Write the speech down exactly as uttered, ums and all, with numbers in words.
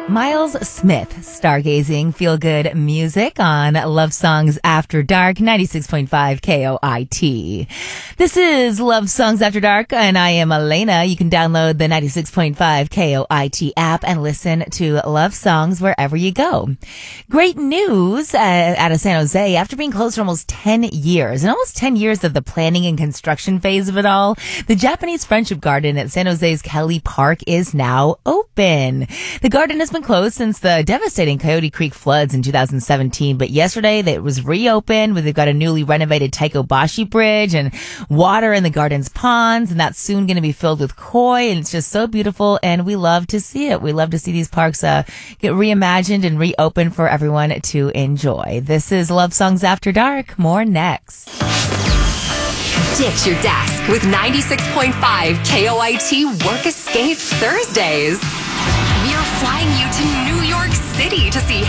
Miles Smith, stargazing, feel-good music on Love Songs After Dark, ninety-six point five K O I T. This is Love Songs After Dark, and I am Elena. You can download the ninety-six point five K O I T app and listen to Love Songs wherever you go. Great news uh, out of San Jose. After being closed for almost ten years, and almost ten years of the planning and construction phase of it all, the Japanese Friendship Garden at San Jose's Kelly Park is now open. The garden has been closed since the devastating Coyote Creek floods in two thousand seventeen, but yesterday it was reopened. They've got a newly renovated Taikobashi Bridge and water in the garden's ponds, and that's soon going to be filled with koi, and it's just so beautiful, and we love to see it. We love to see these parks uh, get reimagined and reopened for everyone to enjoy. This is Love Songs After Dark. More next. Ditch your desk with ninety-six point five K O I T Work Escape Thursdays. We are flying you to New York City to see